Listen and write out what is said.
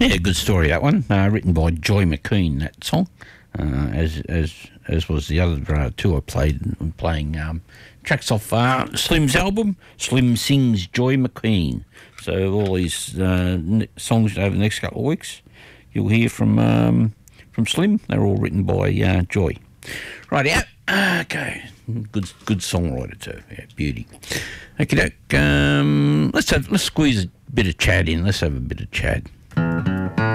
Yeah, good story, that one. Written by Joy McKean, that song, as was the other two I playing tracks off Slim's album, Slim Sings Joy McKean. So all these songs over the next couple of weeks you'll hear from Slim. They're all written by Joy. Right, yeah. Okay. Good songwriter too. Yeah, beauty. Okay, let's squeeze a bit of Chad in. Let's have a bit of Chad.